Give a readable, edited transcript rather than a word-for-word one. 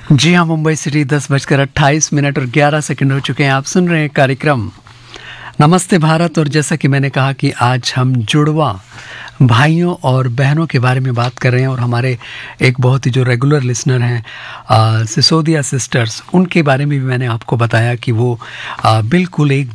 जी हाँ, मुंबई सिटी 10:28 और 11 सेकंड हो चुके हैं। आप सुन रहे हैं कार्यक्रम नमस्ते भारत। और जैसा कि मैंने कहा कि आज हम जुड़वा भाइयों और बहनों के बारे में बात कर रहे हैं, और हमारे एक बहुत ही जो रेगुलर लिसनर हैं सिसोदिया सिस्टर्स, उनके बारे में भी मैंने आपको बताया कि वो बिल्कुल एक